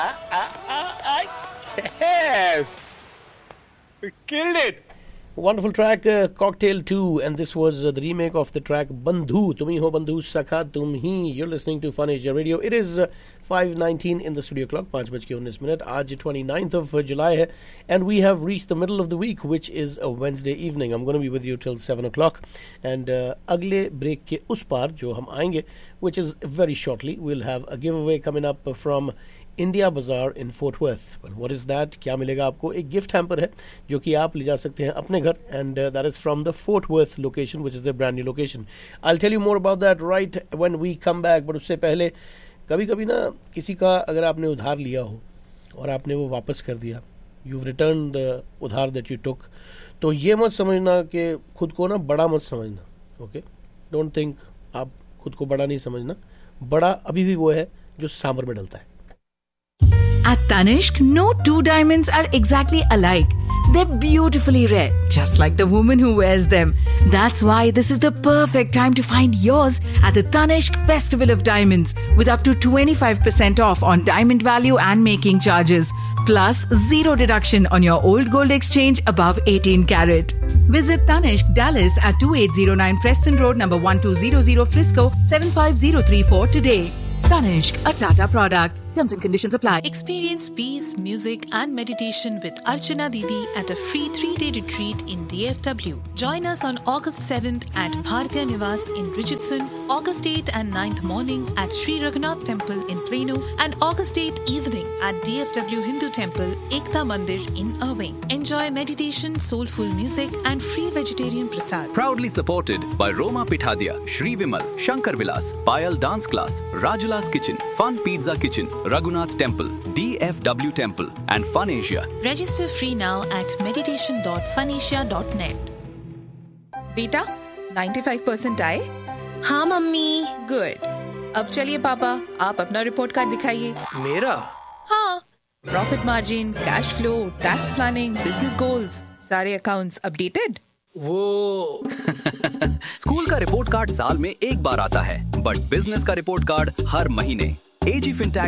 Yes! We killed it! Wonderful track, Cocktail 2, and this was the remake of the track Bandhu. Tum hi ho bandhu sakha tum hi. You're listening to Fun Asia Radio. It is 5:19 in the studio clock, 5:19. Aaj 29th of July hai, and we have reached the middle of the week, which is a Wednesday evening. I'm going to be with you till 7 o'clock. And agle break ke us par, jo hum aayenge, which is very shortly, we'll have a giveaway coming up from India बाजार इन fort worth. What is that? क्या मिलेगा आपको? एक gift hamper है जो कि आप ले जा सकते हैं अपने घर, and that is from the fort worth location, which is the brand new location. I will tell you more about that right when we come back. But उससे पहले कभी कभी ना किसी का अगर आपने उधार लिया हो और आपने वो वापस कर दिया, यू रिटर्न द उधार दैट यू टुक, तो ये मत समझना कि खुद को ना बड़ा मत समझना. ओके, डोंट थिंक आप खुद को बड़ा नहीं समझना. बड़ा अभी भी वो है जो सांभर में डलता है. At Tanishq, no two diamonds are exactly alike. They're beautifully red, just like the woman who wears them. That's why this is the perfect time to find yours at the Tanishq Festival of Diamonds, with up to 25% off on diamond value and making charges, plus 0 deduction on your old gold exchange above 18 carat. Visit Tanishq Dallas at 2809 Preston Road, number 1200 Frisco, 75034 today. Tanishq, a Tata product. Terms and conditions apply. Experience peace, music and meditation with Archana Didi at a free 3-day retreat in DFW. Join us on August 7th at Bhartiya Niwas in Richardson, August 8th and 9th morning at Sri Raghunath Temple in Plano, and August 8th evening at DFW Hindu Temple, Ekta Mandir in Irving. Enjoy meditation, soulful music and free vegetarian prasad. Proudly supported by Roma Pithadia, Shri Vimal, Shankar Vilas, Payal Dance Class, Rajula's Kitchen, Fun Pizza Kitchen, Raghunath Temple, DFW Temple and Fun Asia. Register free now at meditation.funasia.net. बेटा 95% आए? हाँ mummy. Good. अब चलिए पापा, आप अपना report card दिखाइए. मेरा? हाँ, profit margin, cash flow, tax planning, business goals, सारे अकाउंट्स अपडेटेड. वो स्कूल का रिपोर्ट कार्ड साल में एक बार आता है, बट बिजनेस का रिपोर्ट कार्ड हर महीने. AG Fintech